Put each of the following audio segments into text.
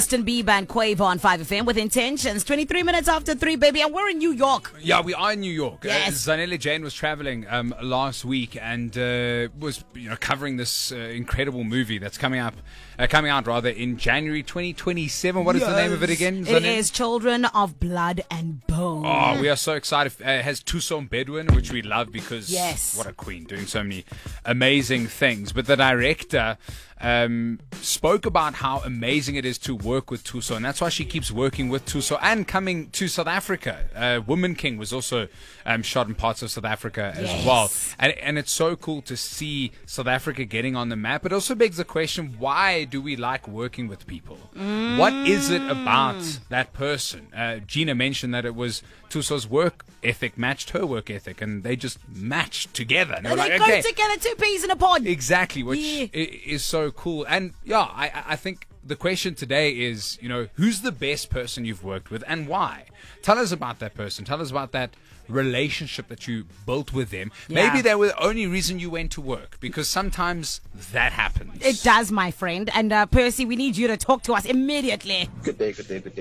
Justin Bieber and Quavo on 5FM with Intentions. 23 minutes after 3, baby, and we're in New York. Yeah, we are in New York. Yes. Zanele Jane was traveling last week and was covering this incredible movie that's coming out in January 2027. What is the name of it again, Zanele? It is Children of Blood and Bone. Oh, we are so excited. It has Tuso Bedouin, which we love because Yes. what a queen, doing so many amazing things. But the director spoke about how amazing it is to work with Tuso, and that's why she keeps working with Tuso and coming to South Africa. Woman King was also shot in parts of South Africa as well. And it's so cool to see South Africa getting on the map. It also begs the question, why do we like working with people? What is it about that person? Gina mentioned that it was Tuso's work ethic matched her work ethic, and they just matched together. And they go together, two peas in a pod. Exactly, which is so cool. And yeah, I think the question today is, who's the best person you've worked with and why? Tell us about that person. Tell us about that relationship that you built with them. Yeah. Maybe they were the only reason you went to work, because sometimes that happens. It does, my friend. And Percy, we need you to talk to us immediately. Good day,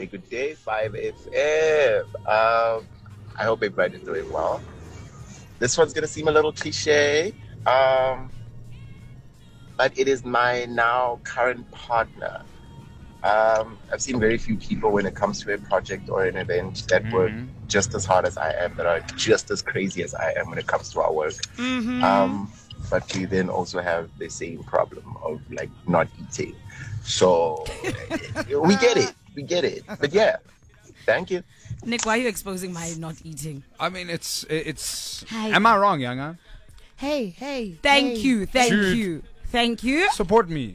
5FM. I hope everybody's doing well. This one's going to seem a little cliche, but it is my now current partner. I've seen very few people when it comes to a project or an event that work just as hard as I am, that are just as crazy as I am when it comes to our work. But we then also have the same problem of not eating. So we get it. But yeah, thank you. Nick, why are you exposing my not eating? I mean, it's. Hey. Am I wrong, Younger? Thank you. Thank you. Support me.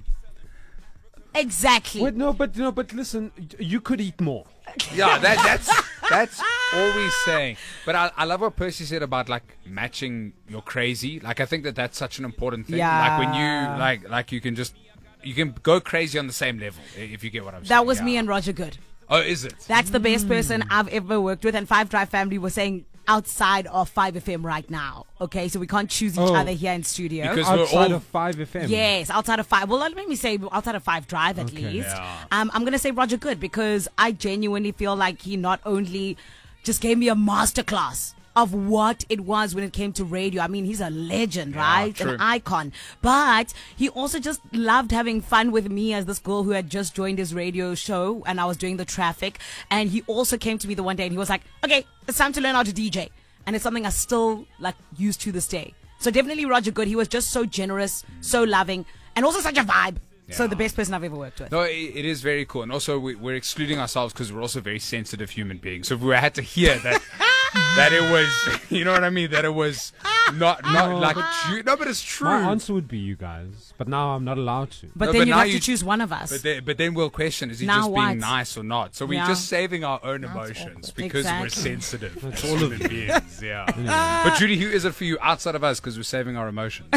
Exactly. Wait, but listen, you could eat more. Yeah, that's all we're saying. But I love what Percy said about matching your crazy. I think that's such an important thing. Yeah. When you you can go crazy on the same level, if you get what I'm saying. That was me and Roger Good. Oh, is it? That's the best person I've ever worked with. And Five Drive family was saying outside of 5FM right now. Okay, so we can't choose each other here in studio. Because Outside we're all of 5FM. Yes, outside of 5. Well, let me say outside of 5 Drive at least. Yeah. I'm going to say Roger Good, because I genuinely feel like he not only just gave me a masterclass of what it was when it came to radio. I mean, he's a legend, right? True. An icon. But he also just loved having fun with me as this girl who had just joined his radio show, and I was doing the traffic. And he also came to me the one day and he was like, okay, it's time to learn how to DJ. And it's something I still use to this day. So definitely Roger Good. He was just so generous, so loving, and also such a vibe. So Yeah. the best person I've ever worked with. No, it is very cool. And also, we're excluding ourselves because we're also very sensitive human beings. So if we had to hear that, that it was, you know what I mean? That it was not but it's true. My answer would be you guys, but now I'm not allowed to. But No, then but you now have to choose one of us. But then we'll question, is he Now just what? being nice or not? So we're Yeah. just saving our own emotions awkward. because we're Exactly. sensitive. That's all of it beings, yeah. But Judy, who is it for you outside of us, because we're saving our emotions?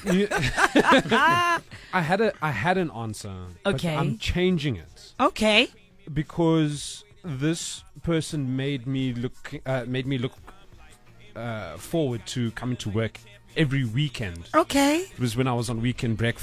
I had an answer. Okay. But I'm changing it Okay. because this person made me look forward to coming to work every weekend. Okay. It was when I was on weekend breakfast.